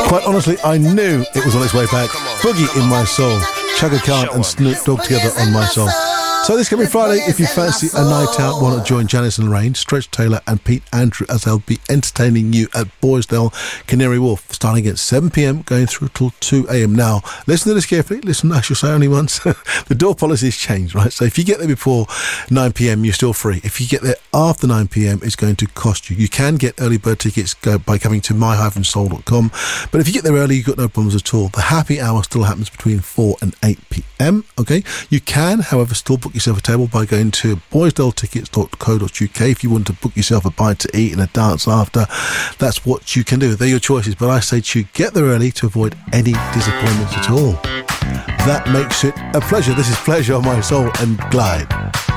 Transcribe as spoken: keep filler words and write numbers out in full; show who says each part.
Speaker 1: Quite honestly, I knew it was on its way back. Boogie in My Soul, Chaka Khan and Snoop Dogg together on My Soul. So this coming Friday, if you fancy a night out, why not join Janice and Lorraine, Stretch Taylor and Pete Andrew as they'll be entertaining you at Boysdale Canary Wharf, starting at seven p.m, going through till two a.m. Now, listen to this carefully. Listen, I shall say only once. The door policy has changed, right? So if you get there before nine p.m, you're still free. If you get there after nine p.m, it's going to cost you. You can get early bird tickets by coming to my dash soul dot com, but if you get there early, you've got no problems at all. The happy hour still happens between four and eight p.m, okay? You can, however, still book yourself a table by going to boysdale tickets dot co dot uk. If you want to book yourself a bite to eat and a dance after, that's what you can do. They're your choices, but I say to you, get there early to avoid any disappointments at all. That makes it a pleasure. This is Pleasure on My Soul and Glide.